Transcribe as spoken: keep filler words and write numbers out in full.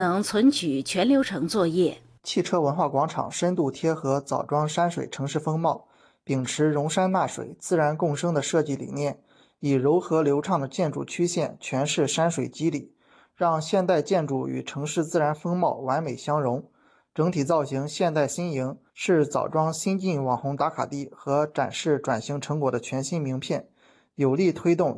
等存取全流程作业。 汽车文化广场深度贴合枣庄山水城市风貌，秉持容山纳水、自然共生的设计理念，以柔和流畅的建筑曲线诠释山水肌理，让现代建筑与城市自然风貌完美相融。整体造型现代新颖，是枣庄新晋网红打卡地和展示转型成果的全新名片，有力推动